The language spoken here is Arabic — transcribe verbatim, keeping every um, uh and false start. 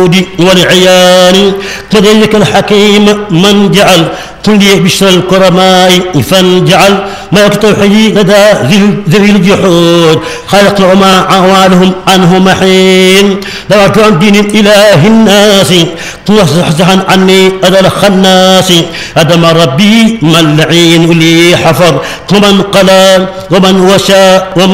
والعيان كذلك الحكيم من جعل كل بشر الكرماء فانجعل ما التوحيد لدى ذوي الجحود خلق وما أعوالهم عنه محين دعوت عن دين الإله الناس تصحصحا عني أذى الخناس أدم ربي من لعين لي حفر ومن قلال ومن وشاء ومن